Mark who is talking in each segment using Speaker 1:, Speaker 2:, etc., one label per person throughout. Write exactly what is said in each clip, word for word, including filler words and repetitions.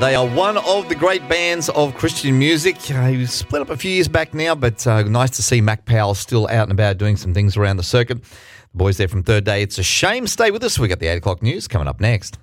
Speaker 1: They are one of the great bands of Christian music. Uh, he was split up a few years back now, but uh, nice to see Mac Powell still out and about doing some things around the circuit. The boys there from Third Day. It's a shame. Stay with us. We got the eight o'clock news coming up next.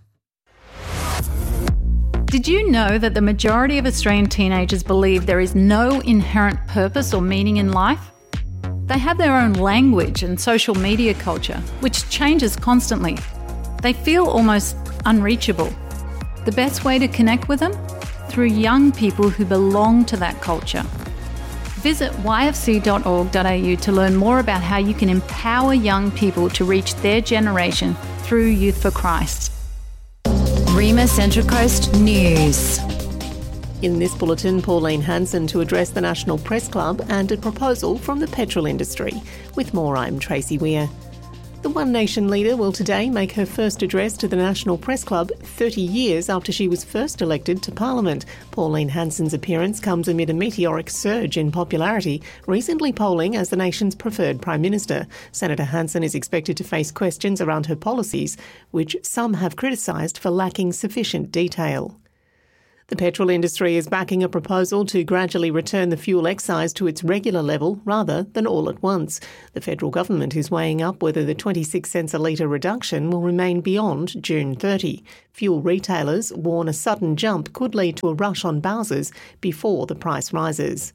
Speaker 2: Did you know that the majority of Australian teenagers believe there is no inherent purpose or meaning in life? They have their own language and social media culture, which changes constantly. They feel almost unreachable. The best way to connect with them? Through young people who belong to that culture. Visit y f c dot org dot a u to learn more about how you can empower young people to reach their generation through Youth for Christ.
Speaker 3: Rima Central Coast News.
Speaker 4: In this bulletin, Pauline Hanson to address the National Press Club and a proposal from the petrol industry. With more, I'm Tracy Weir. The One Nation leader will today make her first address to the National Press Club thirty years after she was first elected to Parliament. Pauline Hanson's appearance comes amid a meteoric surge in popularity, recently polling as the nation's preferred Prime Minister. Senator Hanson is expected to face questions around her policies, which some have criticised for lacking sufficient detail. The petrol industry is backing a proposal to gradually return the fuel excise to its regular level rather than all at once. The federal government is weighing up whether the twenty-six cents a litre reduction will remain beyond June thirtieth. Fuel retailers warn a sudden jump could lead to a rush on bowsers before the price rises.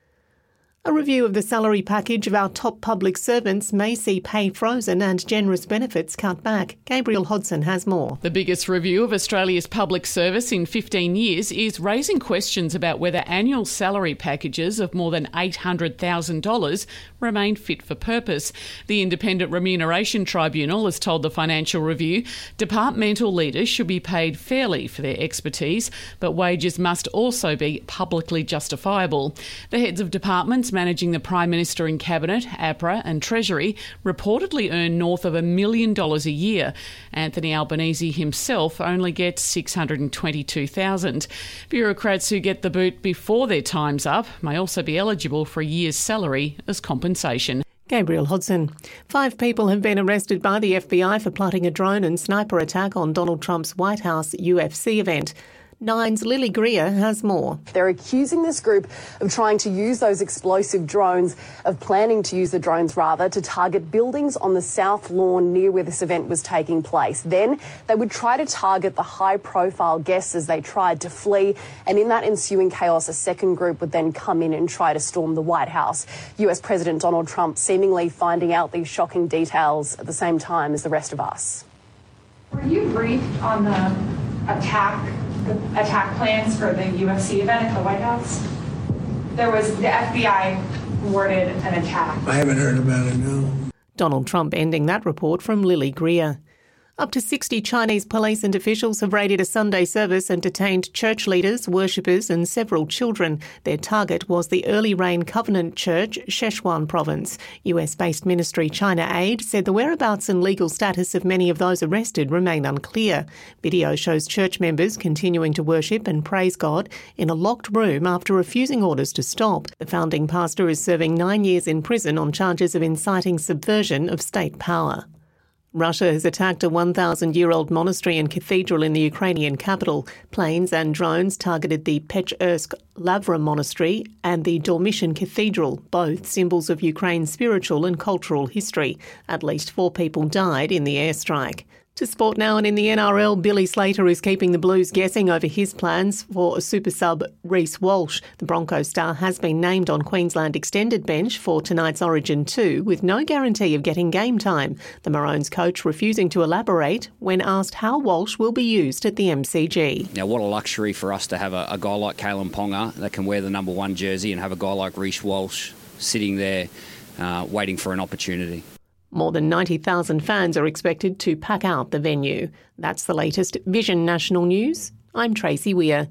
Speaker 4: A review of the salary package of our top public servants may see pay frozen and generous benefits cut back. Gabriel Hodson has more.
Speaker 5: The biggest review of Australia's public service in fifteen years is raising questions about whether annual salary packages of more than eight hundred thousand dollars remain fit for purpose. The Independent Remuneration Tribunal has told the Financial Review departmental leaders should be paid fairly for their expertise, but wages must also be publicly justifiable. The heads of departments managing the Prime Minister and Cabinet, APRA and Treasury reportedly earn north of a million dollars a year. Anthony Albanese himself only gets six hundred twenty-two thousand dollars. Bureaucrats who get the boot before their time's up may also be eligible for a year's salary as compensation.
Speaker 4: Gabriel Hodson. Five people have been arrested by the F B I for plotting a drone and sniper attack on Donald Trump's White House U F C event. Nine's Lily Greer has more.
Speaker 6: They're accusing this group of trying to use those explosive drones, of planning to use the drones rather, to target buildings on the south lawn near where this event was taking place. Then they would try to target the high-profile guests as they tried to flee, and in that ensuing chaos, a second group would then come in and try to storm the White House. U S President Donald Trump seemingly finding out these shocking details at the same time as the rest of us.
Speaker 7: Were you briefed on the attack? The attack plans for the U F C event at the White House? There was, the F B I warded an attack.
Speaker 8: I haven't heard about it, no.
Speaker 4: Donald Trump ending that report from Lily Greer. Up to sixty Chinese police and officials have raided a Sunday service and detained church leaders, worshippers and several children. Their target was the Early Rain Covenant Church, Sichuan Province. U S-based ministry China Aid said the whereabouts and legal status of many of those arrested remain unclear. Video shows church members continuing to worship and praise God in a locked room after refusing orders to stop. The founding pastor is serving nine years in prison on charges of inciting subversion of state power. Russia has attacked a one thousand year old monastery and cathedral in the Ukrainian capital. Planes and drones targeted the Pech-Ersk Lavra Monastery and the Dormition Cathedral, both symbols of Ukraine's spiritual and cultural history. At least four people died in the airstrike. To sport now, and in the N R L, Billy Slater is keeping the Blues guessing over his plans for a super sub Reece Walsh. The Broncos star has been named on Queensland extended bench for tonight's Origin two, with no guarantee of getting game time. The Maroons coach refusing to elaborate when asked how Walsh will be used at the M C G.
Speaker 9: Now, what a luxury for us to have a, a guy like Kalen Ponga that can wear the number one jersey and have a guy like Reece Walsh sitting there uh, waiting for an opportunity.
Speaker 4: More than ninety thousand fans are expected to pack out the venue. That's the latest Vision National News. I'm Tracy Weir.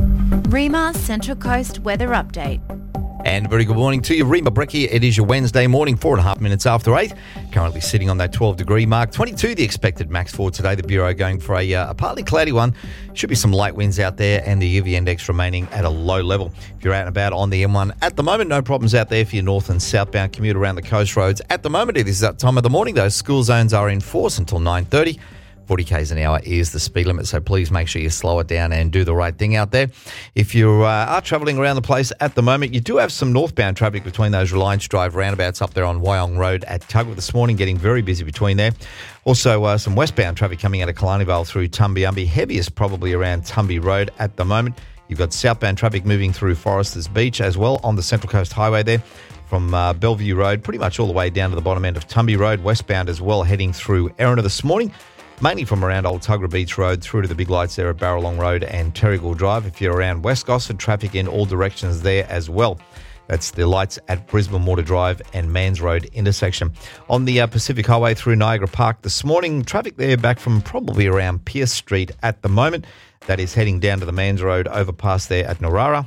Speaker 3: Rima Central Coast Weather Update.
Speaker 1: And a very good morning to you, Rima Brecky. It is your Wednesday morning, four and a half minutes after eight. Currently sitting on that twelve degree mark. twenty-two the expected max for today. The Bureau going for a, uh, a partly cloudy one. Should be some light winds out there, and the U V index remaining at a low level. If you're out and about on the M one at the moment, no problems out there for your north and southbound commute around the coast roads. At the moment, it is that time of the morning, though. School zones are in force until nine thirty. forty kays an hour is the speed limit, so please make sure you slow it down and do the right thing out there. If you uh, are travelling around the place at the moment, you do have some northbound traffic between those Reliance Drive roundabouts up there on Wyong Road at Tuggerah this morning, getting very busy between there. Also, uh, some westbound traffic coming out of Killarney Vale through Tumbiumbi. Heaviest probably around Tumby Road at the moment. You've got southbound traffic moving through Foresters Beach as well on the Central Coast Highway there. From uh, Bellevue Road, pretty much all the way down to the bottom end of Tumby Road, westbound as well, heading through Erina this morning, mainly from around Old Tuggerah Beach Road through to the big lights there at Barralong Road and Terrigal Drive. If you're around West Gosford, traffic in all directions there as well. That's the lights at Brisbane Water Drive and Mans Road intersection. On the uh, Pacific Highway through Niagara Park this morning, traffic there back from probably around Pierce Street at the moment. That is heading down to the Mans Road overpass there at Narara.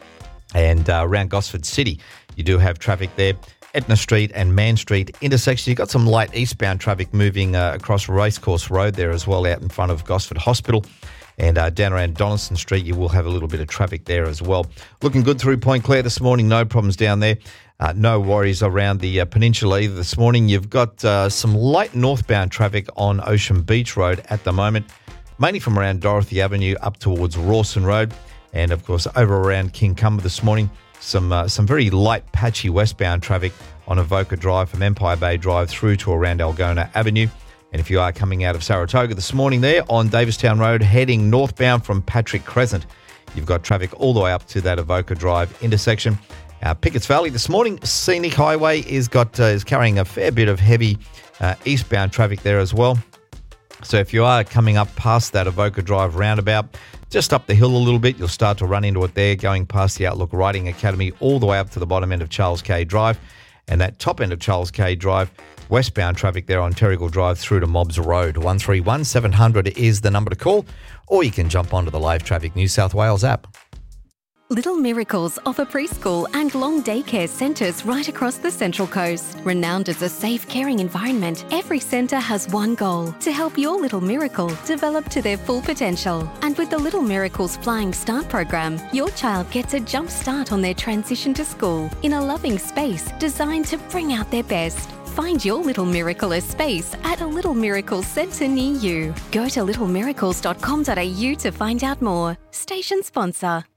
Speaker 1: And uh, around Gosford City, you do have traffic there. Etna Street and Man Street intersection. You've got some light eastbound traffic moving uh, across Racecourse Road there as well, out in front of Gosford Hospital. And uh, down around Donaldson Street, you will have a little bit of traffic there as well. Looking good through Point Clare this morning. No problems down there. Uh, no worries around the uh, peninsula either this morning. You've got uh, some light northbound traffic on Ocean Beach Road at the moment, mainly from around Dorothy Avenue up towards Rawson Road. And, of course, over around King Cumber this morning, some uh, some very light, patchy westbound traffic on Avoca Drive from Empire Bay Drive through to around Algona Avenue. And if you are coming out of Saratoga this morning there on Davistown Road, heading northbound from Patrick Crescent, you've got traffic all the way up to that Avoca Drive intersection. Uh, Pickett's Valley this morning, Scenic Highway is got uh, is carrying a fair bit of heavy uh, eastbound traffic there as well. So if you are coming up past that Avoca Drive roundabout, just up the hill a little bit, you'll start to run into it there, going past the Outlook Riding Academy all the way up to the bottom end of Charles K Drive. And that top end of Charles K Drive, westbound traffic there on Terrigal Drive through to Mobbs Road. one three one seven hundred is the number to call, or you can jump onto the Live Traffic New South Wales app.
Speaker 8: Little Miracles offer preschool and long daycare centres right across the Central Coast. Renowned as a safe, caring environment, every centre has one goal: to help your little miracle develop to their full potential. And with the Little Miracles Flying Start program, your child gets a jump start on their transition to school in a loving space designed to bring out their best. Find your Little Miracle a space at a Little Miracles centre near you. Go to little miracles dot com dot a u to find out more. Station sponsor.